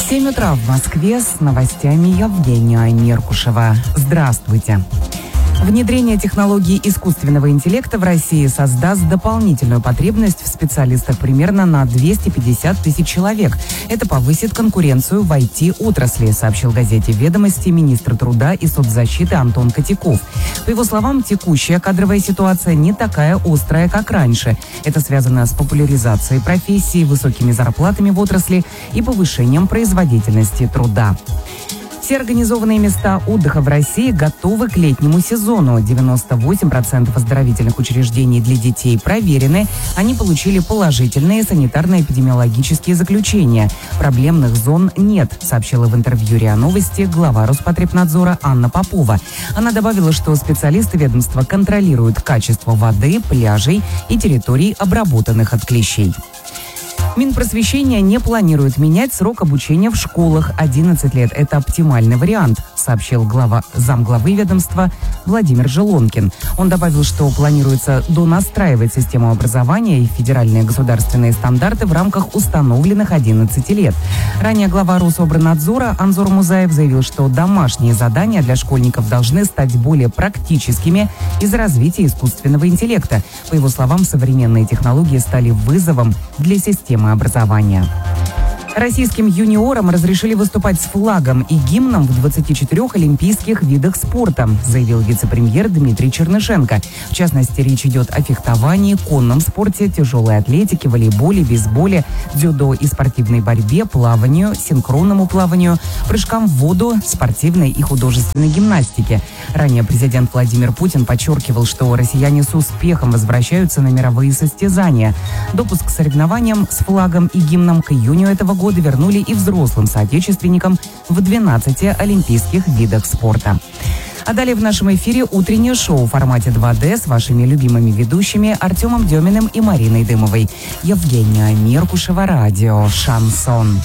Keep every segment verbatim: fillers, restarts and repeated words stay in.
семь утра в Москве, с новостями Евгения Меркушева. Здравствуйте. Внедрение технологий искусственного интеллекта в России создаст дополнительную потребность в специалистах примерно на двести пятьдесят тысяч человек. Это повысит конкуренцию в ай ти-отрасли, сообщил газете «Ведомости» министр труда и соцзащиты Антон Котяков. По его словам, текущая кадровая ситуация не такая острая, как раньше. Это связано с популяризацией профессии, высокими зарплатами в отрасли и повышением производительности труда. Все организованные места отдыха в России готовы к летнему сезону. девяносто восемь процентов оздоровительных учреждений для детей проверены. Они получили положительные санитарно-эпидемиологические заключения. Проблемных зон нет, сообщила в интервью РИА Новости глава Роспотребнадзора Анна Попова. Она добавила, что специалисты ведомства контролируют качество воды, пляжей и территорий, обработанных от клещей. Минпросвещение не планирует менять срок обучения в школах. одиннадцать лет – это оптимальный вариант, сообщил глава, замглавы ведомства Владимир Желонкин. Он добавил, что планируется донастраивать систему образования и федеральные государственные стандарты в рамках установленных одиннадцати лет. Ранее глава Рособорнадзора Анзор Музаев заявил, что домашние задания для школьников должны стать более практическими из-за развития искусственного интеллекта. По его словам, современные технологии стали вызовом для системы образования. Российским юниорам разрешили выступать с флагом и гимном в двадцати четырёх олимпийских видах спорта, заявил вице-премьер Дмитрий Чернышенко. В частности, речь идет о фехтовании, конном спорте, тяжелой атлетике, волейболе, бейсболе, дзюдо и спортивной борьбе, плаванию, синхронному плаванию, прыжкам в воду, спортивной и художественной гимнастике. Ранее президент Владимир Путин подчеркивал, что россияне с успехом возвращаются на мировые состязания. Допуск к соревнованиям с флагом и гимном к июню этого года вернули и взрослым соотечественникам в двенадцати олимпийских видах спорта. А далее в нашем эфире утреннее шоу в формате два дэ с вашими любимыми ведущими Артемом Деминым и Мариной Дымовой. Евгения Меркушева, радио «Шансон».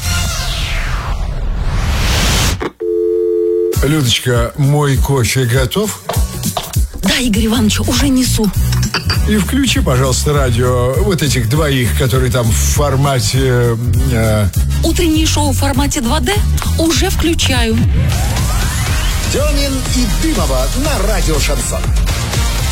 Людочка, мой кофе готов? Да, Игорь Иванович, уже несу. И включи, пожалуйста, радио вот этих двоих, которые там в формате... Э... Утреннее шоу в формате два дэ уже включаю. Демин и Дымова на радио «Шансон».